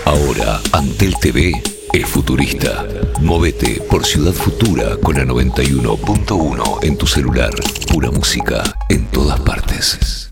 Ahora, Antel TV es futurista. Móvete por Ciudad Futura con la 91.1 en tu celular. Pura música en todas partes.